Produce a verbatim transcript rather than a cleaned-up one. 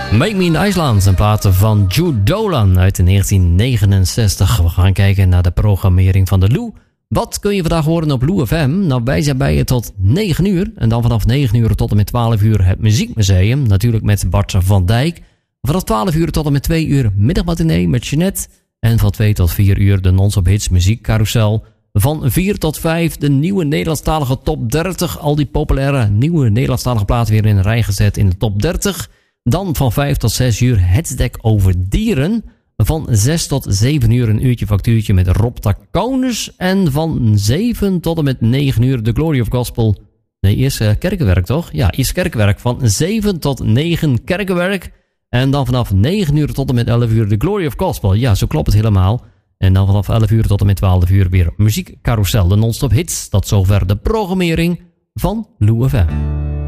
Make Me in IJsland, een plaat van Jude Dolan uit negentien negenenzestig. We gaan kijken naar de programmering van de Lou. Wat kun je vandaag horen op Lou F M? Nou, wij zijn bij je tot negen uur. En dan vanaf negen uur tot en met twaalf uur het Muziekmuseum. Natuurlijk met Bart van Dijk. Vanaf twaalf uur tot en met twee uur middagmatinee met Jeanette. En van twee tot vier uur de non-stop hits muziekcarousel. Van vier tot vijf de nieuwe Nederlandstalige top dertig. Al die populaire nieuwe Nederlandstalige platen weer in een rij gezet in de top dertig. Dan van vijf tot zes uur het dek over dieren. Van zes tot zeven uur een uurtje factuurtje met Rob Taconis. En van zeven tot en met negen uur de Glory of Gospel. Nee, eerst uh, kerkenwerk toch? Ja, eerst kerkenwerk. Van zeven tot negen kerkenwerk. En dan vanaf negen uur tot en met elf uur de Glory of Gospel. Ja, zo klopt het helemaal. En dan vanaf elf uur tot en met twaalf uur weer muziekcarousel. De non-stop hits. Tot zover de programmering van Lou F M.